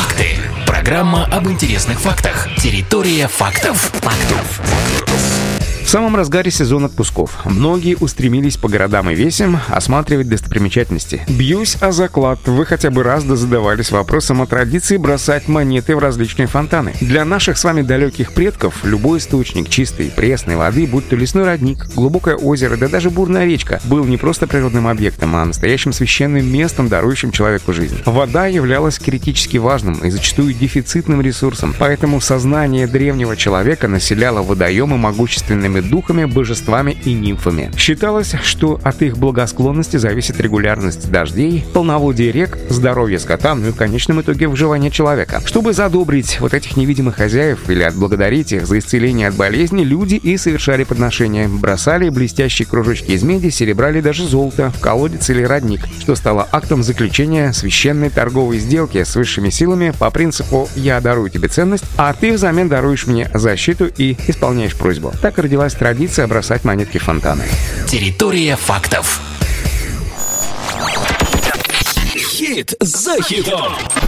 Факты. Программа об интересных фактах. Территория фактов. В самом разгаре сезона отпусков многие устремились по городам и весям осматривать достопримечательности. Бьюсь о заклад, вы хотя бы раз задавались вопросом о традиции бросать монеты в различные фонтаны. Для наших с вами далеких предков любой источник чистой пресной воды, будь то лесной родник, глубокое озеро, да даже бурная речка, был не просто природным объектом, а настоящим священным местом, дарующим человеку жизнь. Вода являлась критически важным и зачастую дефицитным ресурсом, поэтому сознание древнего человека населяло водоемы могущественными духами, божествами и нимфами. Считалось, что от их благосклонности зависит регулярность дождей, полноводие рек, здоровье скота, ну и в конечном итоге выживание человека. Чтобы задобрить вот этих невидимых хозяев или отблагодарить их за исцеление от болезни, люди и совершали подношения. Бросали блестящие кружочки из меди, серебра или даже золота в колодец или родник, что стало актом заключения священной торговой сделки с высшими силами по принципу «я дарую тебе ценность, а ты взамен даруешь мне защиту и исполняешь просьбу». Так и родилась традиция бросать монетки в фонтаны. Территория фактов. Хит за хитом.